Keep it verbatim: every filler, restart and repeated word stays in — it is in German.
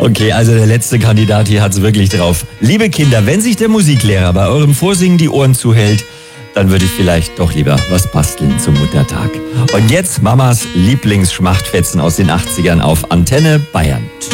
Okay, also der letzte Kandidat hier hat's wirklich drauf. Liebe Kinder, wenn sich der Musiklehrer bei eurem Vorsingen die Ohren zuhält, dann würde ich vielleicht doch lieber was basteln zum Muttertag. Und jetzt Mamas Lieblingsschmachtfetzen aus den achtzigern auf Antenne Bayern.